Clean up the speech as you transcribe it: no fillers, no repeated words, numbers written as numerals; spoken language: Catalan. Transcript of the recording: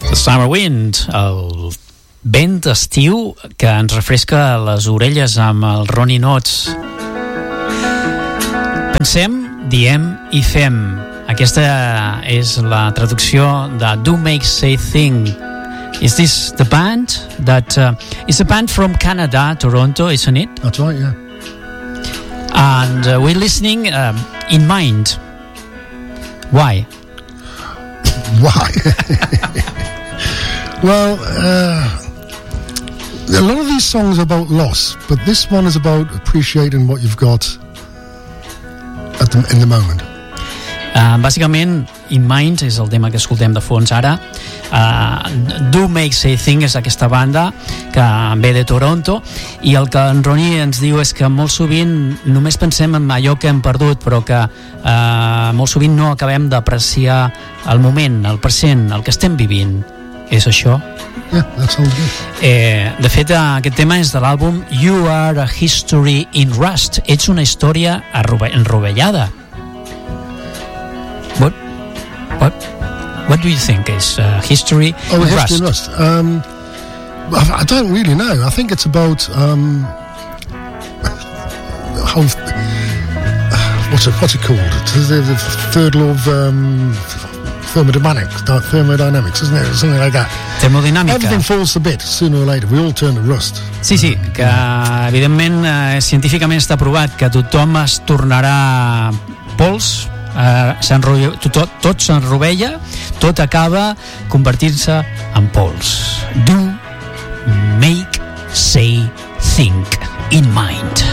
Summer Wind, el vent estiu que ens refresca les orelles amb el Ronnie Knotts. Pensem, diem i fem. Aquesta és la traducció de Do Make Say Thing. Is this the band that is a band from Canada, Toronto, isn't it? That's right, yeah. And we're listening In Mind. Why? Why? Well, a lot of these songs are about loss, but this one is about appreciating what you've got in the moment. Bàsicament, In Mind és el tema que escoltem de fons ara. Do Make Say Thing és aquesta banda que ve de Toronto, i el que en Ronnie ens diu és que molt sovint només pensem en allò que hem perdut, però que molt sovint no acabem d'apreciar el moment, el present, el que estem vivint. És això? Yeah, that sounds good. De fet, aquest tema és de l'àlbum You Are a History in Rust. Ets una història enrovellada. What do you think is history in Rust? History in Rust. I don't really know. I think it's about how what's it called? The third law of thermodynamics, isn't it? Something like that. Termodinàmica. Everything falls to bit sooner or later. We all turn to rust. Sí, que evidentment científicament està provat que tothom es tornarà pols, tot s'enrovella, tot acaba convertint-se en pols. Do make say think in mind.